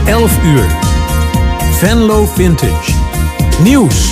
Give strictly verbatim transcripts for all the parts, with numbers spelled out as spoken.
elf uur. Venlo Vintage. Nieuws.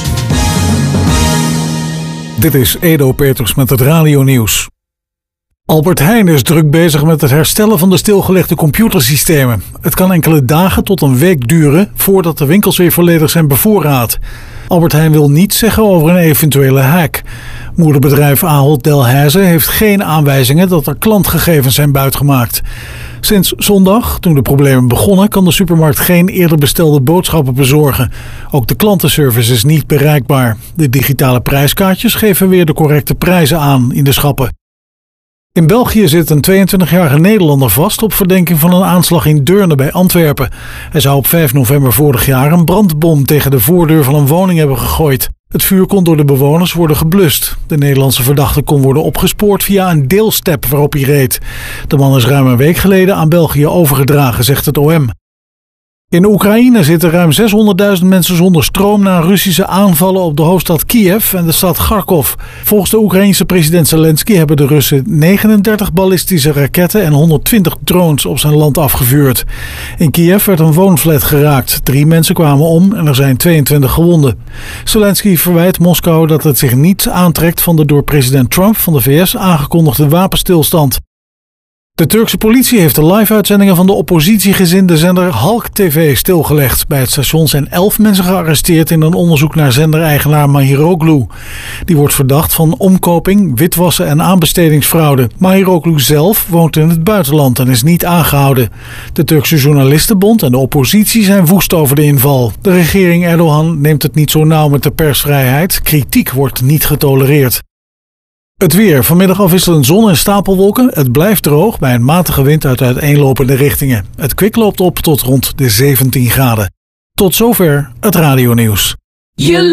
Dit is Edo Peters met het radionieuws. Albert Heijn is druk bezig met het herstellen van de stilgelegde computersystemen. Het kan enkele dagen tot een week duren voordat de winkels weer volledig zijn bevoorraad. Albert Heijn wil niets zeggen over een eventuele hack. Moederbedrijf Ahold Delhaize heeft geen aanwijzingen dat er klantgegevens zijn buitgemaakt. Sinds zondag, toen de problemen begonnen, kan de supermarkt geen eerder bestelde boodschappen bezorgen. Ook de klantenservice is niet bereikbaar. De digitale prijskaartjes geven weer de correcte prijzen aan in de schappen. In België zit een tweeëntwintigjarige Nederlander vast op verdenking van een aanslag in Deurne bij Antwerpen. Hij zou op vijf november vorig jaar een brandbom tegen de voordeur van een woning hebben gegooid. Het vuur kon door de bewoners worden geblust. De Nederlandse verdachte kon worden opgespoord via een deelstep waarop hij reed. De man is ruim een week geleden aan België overgedragen, zegt het O M. In Oekraïne zitten ruim zeshonderdduizend mensen zonder stroom na Russische aanvallen op de hoofdstad Kiev en de stad Kharkov. Volgens de Oekraïense president Zelensky hebben de Russen negenendertig ballistische raketten en honderdtwintig drones op zijn land afgevuurd. In Kiev werd een woonflat geraakt. Drie mensen kwamen om en er zijn tweeëntwintig gewonden. Zelensky verwijt Moskou dat het zich niet aantrekt van de door president Trump van de V S aangekondigde wapenstilstand. De Turkse politie heeft de live-uitzendingen van de oppositiegezinde zender Halk T V stilgelegd. Bij het station zijn elf mensen gearresteerd in een onderzoek naar zendereigenaar Mahiroglu. Die wordt verdacht van omkoping, witwassen en aanbestedingsfraude. Mahiroglu zelf woont in het buitenland en is niet aangehouden. De Turkse Journalistenbond en de oppositie zijn woest over de inval. De regering Erdogan neemt het niet zo nauw met de persvrijheid. Kritiek wordt niet getolereerd. Het weer. Vanmiddag afwisselend zon en stapelwolken. Het blijft droog bij een matige wind uit uiteenlopende richtingen. Het kwik loopt op tot rond de zeventien graden. Tot zover het radionieuws. Je